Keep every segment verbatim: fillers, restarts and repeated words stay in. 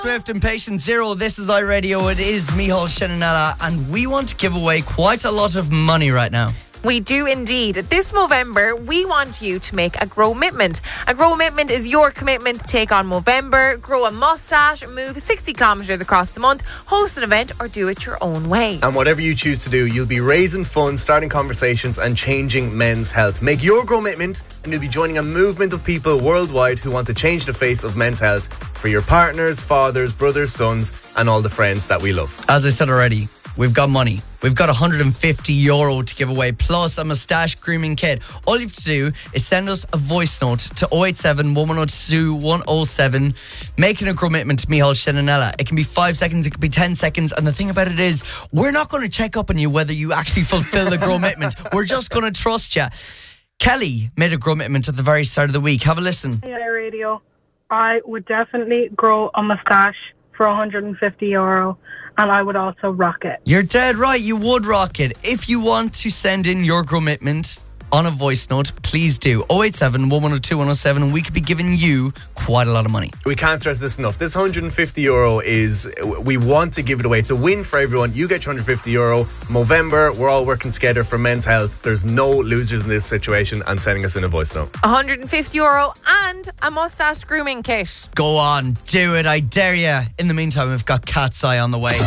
Swift and Patient Zero, this is iRadio, it is Micheál Shinanella, and we want to give away quite a lot of money right now. We do indeed. This Movember, we want you to make a grow commitment. A grow commitment is your commitment to take on Movember, grow a moustache, move sixty kilometres across the month, host an event, or do it your own way. And whatever you choose to do, you'll be raising funds, starting conversations, and changing men's health. Make your grow commitment, and you'll be joining a movement of people worldwide who want to change the face of men's health for your partners, fathers, brothers, sons, and all the friends that we love. As I said already, we've got money. We've got one hundred fifty euro to give away, plus a moustache grooming kit. All you have to do is send us a voice note to oh eight seven, one one oh two, one oh seven, making a commitment to Micheál Shinanella. It can be five seconds, it can be ten seconds, and the thing about it is, we're not going to check up on you whether you actually fulfill the commitment. We're just going to trust you. Kelly made a commitment at the very start of the week. Have a listen. Hey, iRadio. I would definitely grow a moustache for one hundred fifty euro. And I would also rock it. You're dead right, you would rock it. If you want to send in your commitment on a voice note, please do. oh eight seven, one one oh two, one oh seven, and we could be giving you quite a lot of money. We can't stress this enough. This one hundred fifty euro is, we want to give it away. It's a win for everyone. You get your one hundred fifty euro. Movember, we're all working together for men's health. There's no losers in this situation, and sending us in a voice note. one hundred fifty euro and a moustache grooming kit. Go on, do it, I dare you. In the meantime, we've got Cat's Eye on the way.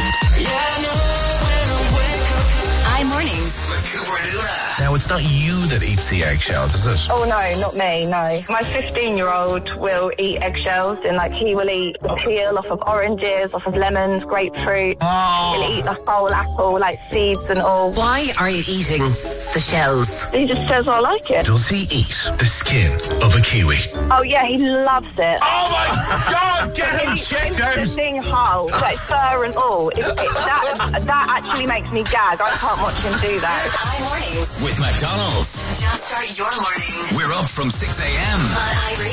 iMornings. Now, it's not you that eats the eggshells, is it? Oh, no, not me, no. My fifteen-year-old will eat eggshells, and, like, he will eat peel off of oranges, off of lemons, grapefruit. Oh. He'll eat a whole apple, like seeds and all. Why are you eating the shells? He just says I like it. Does he eat the skin of a kiwi? Oh, yeah, he loves it. Oh, my God! Get him He checked eats out! the thing whole, like fur and all. It, it, that, that actually makes me gag. I can't watch him do that. iMornings. With McDonald's. Just start your morning We're up from six a.m. on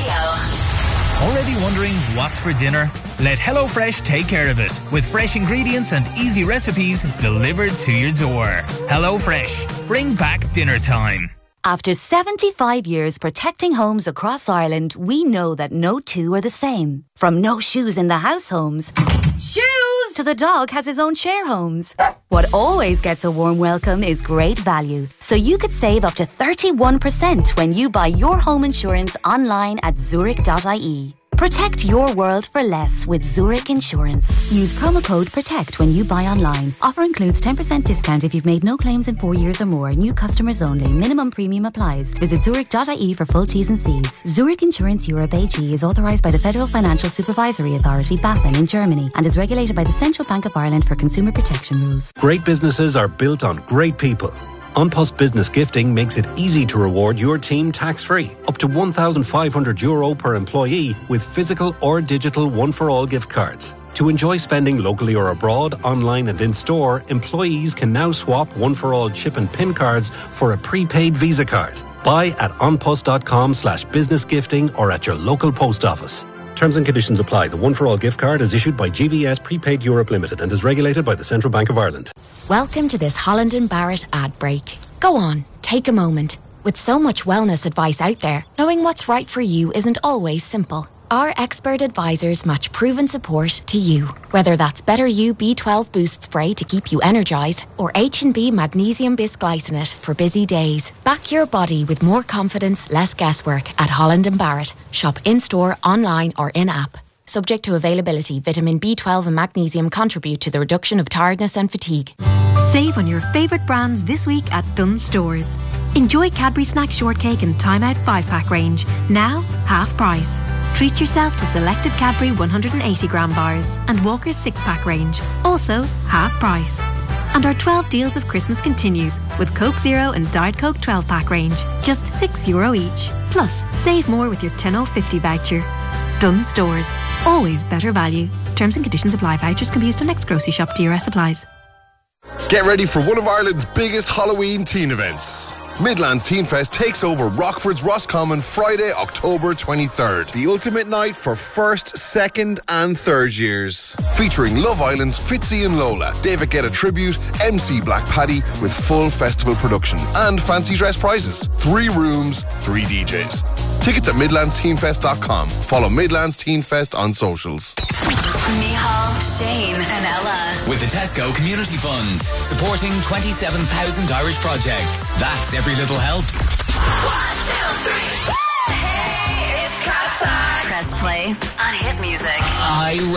iRadio. Already wondering what's for dinner? Let HelloFresh take care of it with fresh ingredients and easy recipes delivered to your door. HelloFresh, bring back dinner time. After seventy-five years protecting homes across Ireland, we know that no two are the same. From no shoes in the house homes, shoes, to the dog has his own share homes. What always gets a warm welcome is great value. So you could save up to thirty-one percent when you buy your home insurance online at zurich dot I E. Protect your world for less with Zurich Insurance. Use promo code PROTECT when you buy online. Offer includes ten percent discount if you've made no claims in four years or more. New customers only. Minimum premium applies. Visit zurich dot I E for full T's and C's. Zurich Insurance Europe A G is authorised by the Federal Financial Supervisory Authority, BaFin, in Germany, and is regulated by the Central Bank of Ireland for consumer protection rules. Great businesses are built on great people. An Post Business Gifting makes it easy to reward your team tax-free. Up to one thousand five hundred euro per employee with physical or digital one-for-all gift cards. To enjoy spending locally or abroad, online and in-store, employees can now swap one-for-all chip and PIN cards for a prepaid Visa card. Buy at onpost.com slash business gifting or at your local post office. Terms and conditions apply. The one-for-all gift card is issued by G V S Prepaid Europe Limited and is regulated by the Central Bank of Ireland. Welcome to this Holland and Barrett ad break. Go on, take a moment. With so much wellness advice out there, knowing what's right for you isn't always simple. Our expert advisors match proven support to you. Whether that's Better You B twelve Boost Spray to keep you energised or H and B Magnesium Bisglycinate for busy days. Back your body with more confidence, less guesswork at Holland and Barrett. Shop in-store, online or in-app. Subject to availability, vitamin B twelve and magnesium contribute to the reduction of tiredness and fatigue. Save on your favourite brands this week at Dunnes Stores. Enjoy Cadbury Snack Shortcake and Time Out five pack range, now half price. Treat yourself to selected Cadbury one hundred eighty gram bars and Walker's six pack range, also half price. And our twelve deals of Christmas continues with Coke Zero and Diet Coke twelve pack range, just six euro each. Plus, save more with your ten oh fifty voucher. Dunnes Stores, always better value. Terms and conditions apply. Vouchers can be used on next grocery shop. D R S applies. Get ready for one of Ireland's biggest Halloween teen events. Midlands Teen Fest takes over Rockford's Roscommon Friday, October twenty-third. The ultimate night for first, second and third years. Featuring Love Island's Fitzy and Lola, David Guetta tribute, M C Black Paddy with full festival production and fancy dress prizes. Three rooms, three D Js. Tickets at midlands teen fest dot com. Follow Midlands Teen Fest on socials. Mihal, Shane and Ella. With the Tesco Community Fund, supporting twenty-seven thousand Irish projects. That's every little helps. One, two, three. Hey, it's Cat's Eye. Press play on Hit Music. I